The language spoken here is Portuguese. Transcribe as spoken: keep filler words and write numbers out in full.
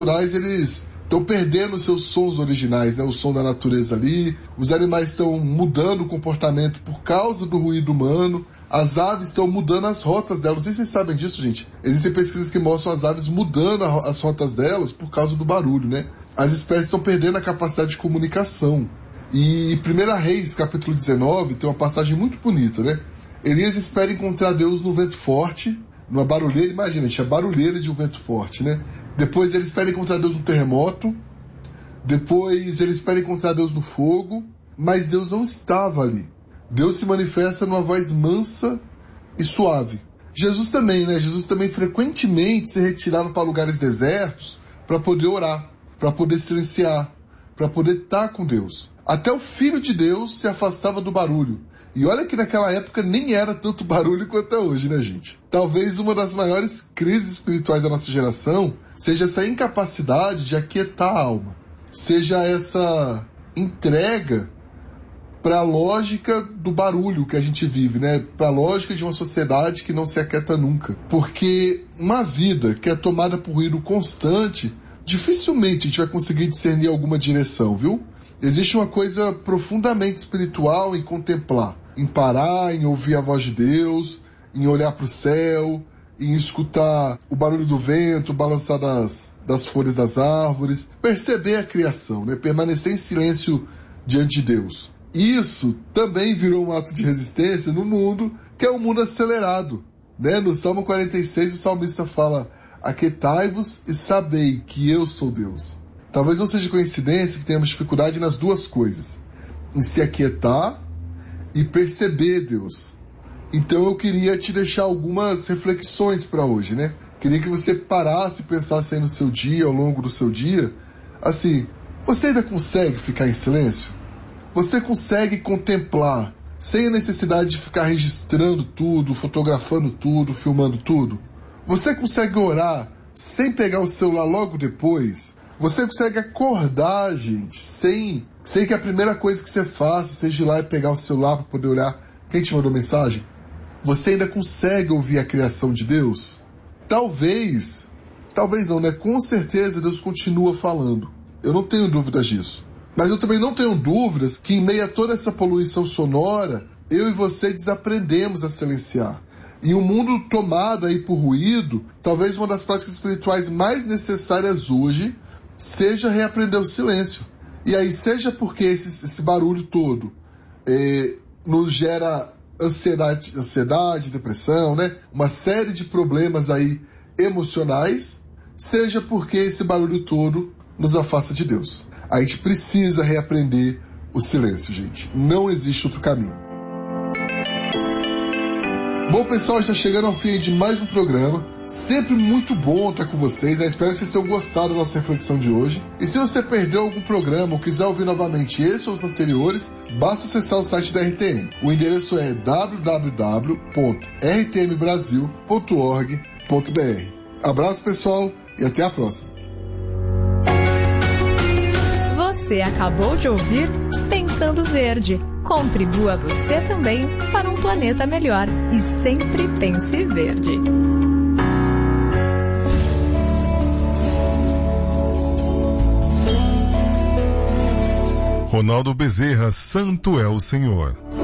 naturais, eles estão perdendo seus sons originais, né? O som da natureza ali, os animais estão mudando o comportamento por causa do ruído humano, as aves estão mudando as rotas delas. Não sei se vocês sabem disso, gente. Existem pesquisas que mostram as aves mudando a, as rotas delas por causa do barulho, né? As espécies estão perdendo a capacidade de comunicação. E em primeira Reis, capítulo dezenove, tem uma passagem muito bonita, né? Elias espera encontrar Deus no vento forte, numa barulheira, imagina, gente, a barulheira de um vento forte, né? Depois ele espera encontrar Deus no terremoto, depois ele espera encontrar Deus no fogo, mas Deus não estava ali. Deus se manifesta numa voz mansa e suave. Jesus também, né? Jesus também frequentemente se retirava para lugares desertos para poder orar, para poder silenciar, para poder estar com Deus. Até o Filho de Deus se afastava do barulho. E olha que naquela época nem era tanto barulho quanto é hoje, né, gente? Talvez uma das maiores crises espirituais da nossa geração seja essa incapacidade de aquietar a alma. Seja essa entrega para a lógica do barulho que a gente vive, né? Para a lógica de uma sociedade que não se aquieta nunca. Porque uma vida que é tomada por ruído constante, dificilmente a gente vai conseguir discernir alguma direção, viu? Existe uma coisa profundamente espiritual em contemplar, em parar, em ouvir a voz de Deus, em olhar para o céu, em escutar o barulho do vento, o balançar das, das folhas das árvores, perceber a criação, né? Permanecer em silêncio diante de Deus. Isso também virou um ato de resistência no mundo, que é um mundo acelerado, né? No Salmo quarenta e seis, o salmista fala: aquietai-vos e sabei que eu sou Deus. Talvez não seja coincidência que tenhamos dificuldade nas duas coisas, em se aquietar e perceber Deus. Então eu queria te deixar algumas reflexões para hoje, né? Queria que você parasse e pensasse aí no seu dia, ao longo do seu dia, assim, você ainda consegue ficar em silêncio? Você consegue contemplar, sem a necessidade de ficar registrando tudo, fotografando tudo, filmando tudo? Você consegue orar sem pegar o celular logo depois? Você consegue acordar, gente, sem, sem que a primeira coisa que você faça seja ir lá e pegar o celular para poder olhar quem te mandou mensagem? Você ainda consegue ouvir a criação de Deus? Talvez, talvez não, né? Com certeza Deus continua falando. Eu não tenho dúvidas disso. Mas eu também não tenho dúvidas que em meio a toda essa poluição sonora, eu e você desaprendemos a silenciar. Em um mundo tomado aí por ruído, talvez uma das práticas espirituais mais necessárias hoje seja reaprender o silêncio. E aí, seja porque esse, esse barulho todo é, nos gera ansiedade, ansiedade, depressão, né? Uma série de problemas aí emocionais, seja porque esse barulho todo nos afasta de Deus. A gente precisa reaprender o silêncio, gente. Não existe outro caminho. Bom, pessoal, está chegando ao fim de mais um programa. Sempre muito bom estar com vocês, né? Espero que vocês tenham gostado da nossa reflexão de hoje. E se você perdeu algum programa ou quiser ouvir novamente esse ou os anteriores, basta acessar o site da R T M. O endereço é w w w ponto r t m brasil ponto org ponto b r. Abraço, pessoal, e até a próxima. Você acabou de ouvir Pensando Verde. Contribua você também para um planeta melhor. E sempre pense verde. Ronaldo Bezerra, Santo é o Senhor.